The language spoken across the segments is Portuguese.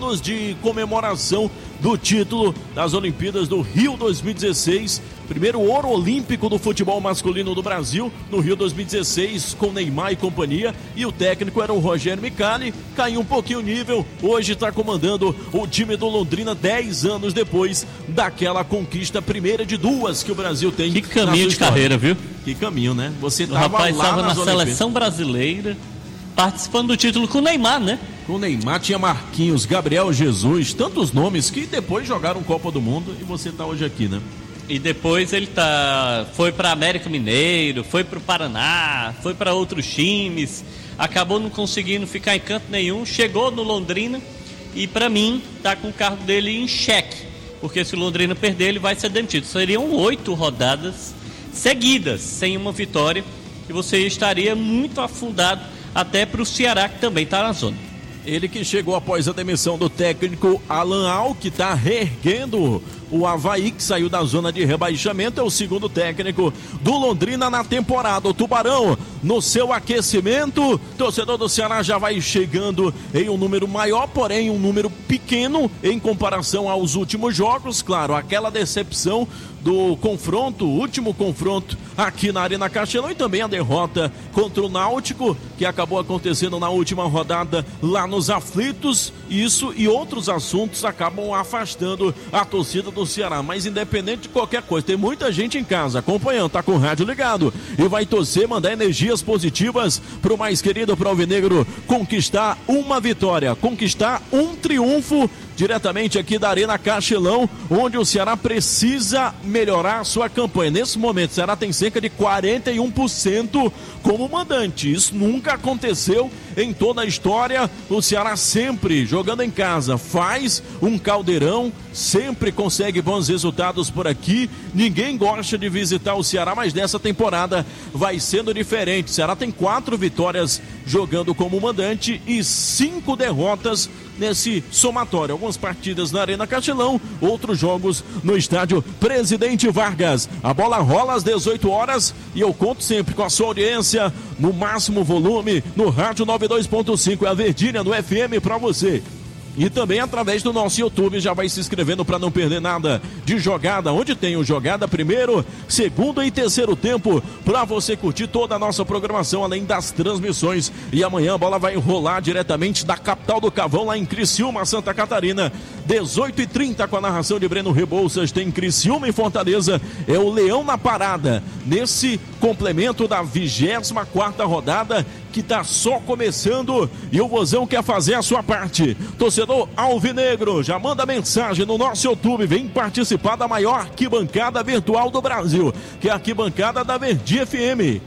anos de comemoração do título das Olimpíadas do Rio 2016. Primeiro ouro olímpico do futebol masculino do Brasil no Rio 2016, com Neymar e companhia. E o técnico era o Rogério Micali. Caiu um pouquinho o nível. Hoje está comandando o time do Londrina 10 anos depois daquela conquista, primeira de duas que o Brasil tem. Que caminho de carreira, viu? Que caminho, né? Você o rapaz estava na Olimpíadas. Seleção brasileira, participando do título com o Neymar, né? Com o Neymar tinha Marquinhos, Gabriel Jesus, tantos nomes que depois jogaram Copa do Mundo e você está hoje aqui, né? E depois ele foi para América Mineiro, foi para o Paraná, foi para outros times, acabou não conseguindo ficar em canto nenhum, chegou no Londrina e para mim tá com o cargo dele em xeque, porque se o Londrina perder ele vai ser demitido. Seriam 8 rodadas seguidas sem uma vitória e você estaria muito afundado até para o Ceará, que também está na zona. Ele que chegou após a demissão do técnico Alan Al, que está reerguendo o Avaí, que saiu da zona de rebaixamento, é o segundo técnico do Londrina na temporada. O Tubarão, no seu aquecimento, torcedor do Ceará já vai chegando em um número maior, porém um número pequeno em comparação aos últimos jogos. Claro, aquela decepção do confronto, o último confronto aqui na Arena Castelão, e também a derrota contra o Náutico, que acabou acontecendo na última rodada lá nos Aflitos. Isso e outros assuntos acabam afastando a torcida do Ceará, mas independente de qualquer coisa, tem muita gente em casa acompanhando, tá com o rádio ligado e vai torcer, mandar energias positivas pro mais querido, pro Alvinegro conquistar uma vitória, conquistar um triunfo diretamente aqui da Arena Castelão, onde o Ceará precisa melhorar sua campanha. Nesse momento, o Ceará tem cerca de 41% como mandante. Isso nunca aconteceu em toda a história. O Ceará sempre jogando em casa faz um caldeirão, sempre consegue bons resultados por aqui. Ninguém gosta de visitar o Ceará, mas nessa temporada vai sendo diferente. O Ceará tem 4 vitórias jogando como mandante e 5 derrotas nesse somatório. Algumas partidas na Arena Castelão, outros jogos no estádio Presidente Vargas. A bola rola às 18 horas e eu conto sempre com a sua audiência no máximo volume no rádio 92.5, é a Verdinha no FM para você. E também através do nosso YouTube, já vai se inscrevendo para não perder nada de jogada, onde tem o Jogada primeiro, segundo e terceiro tempo, para você curtir toda a nossa programação, além das transmissões. E amanhã a bola vai rolar diretamente da capital do Cavão, lá em Criciúma, Santa Catarina, 18h30, com a narração de Breno Rebouças. Tem Criciúma em Fortaleza, é o Leão na parada, nesse complemento da 24ª rodada, que tá só começando, e o Vozão quer fazer a sua parte. Torcedor alvinegro, já manda mensagem no nosso YouTube, vem participar da maior arquibancada virtual do Brasil, que é a arquibancada da Verdi FM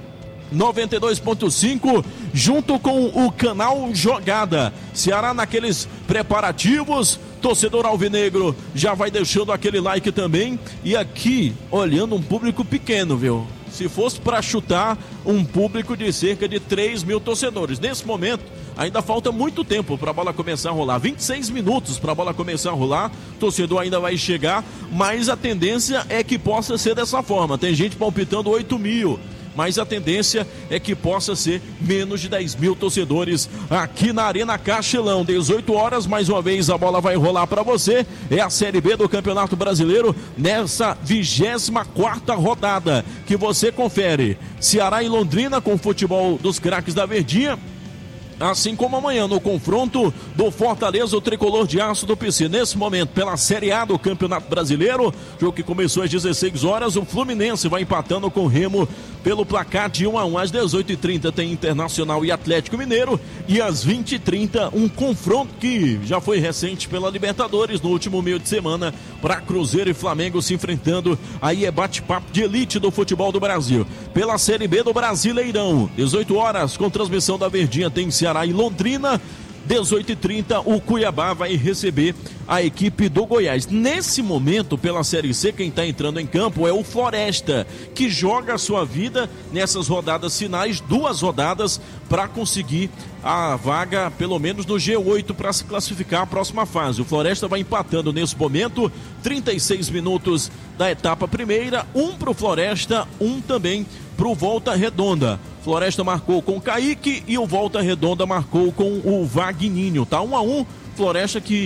92.5, junto com o canal Jogada. Ceará naqueles preparativos, torcedor alvinegro já vai deixando aquele like também, e aqui olhando um público pequeno, viu? Se fosse para chutar, um público de cerca de 3 mil torcedores. Nesse momento, ainda falta muito tempo para a bola começar a rolar. 26 minutos para a bola começar a rolar. Torcedor ainda vai chegar, mas a tendência é que possa ser dessa forma. Tem gente palpitando 8 mil. Mas a tendência é que possa ser menos de 10 mil torcedores aqui na Arena Castelão. 18 horas, mais uma vez a bola vai rolar para você. É a Série B do Campeonato Brasileiro nessa 24ª rodada que você confere. Ceará e Londrina com o futebol dos craques da Verdinha. Assim como amanhã no confronto do Fortaleza, o tricolor de aço do PC. Nesse momento, pela Série A do Campeonato Brasileiro, jogo que começou às 16 horas, o Fluminense vai empatando com o Remo pelo placar de 1-1. Às 18h30 tem Internacional e Atlético Mineiro, e às 20h30 um confronto que já foi recente pela Libertadores no último meio de semana, para Cruzeiro e Flamengo se enfrentando. Aí é bate-papo de elite do futebol do Brasil. Pela Série B do Brasileirão, 18 horas, com transmissão da Verdinha, tem Ceará e Londrina. 18h30, o Cuiabá vai receber a equipe do Goiás. Nesse momento, pela Série C, quem está entrando em campo é o Floresta, que joga a sua vida nessas rodadas finais, 2 rodadas, para conseguir a vaga, pelo menos no G8, para se classificar à próxima fase. O Floresta vai empatando nesse momento, 36 minutos da etapa primeira, 1 para o Floresta, 1 também para o Volta Redonda. Floresta marcou com o Kaique e o Volta Redonda marcou com o Vagninho, tá 1-1. Floresta que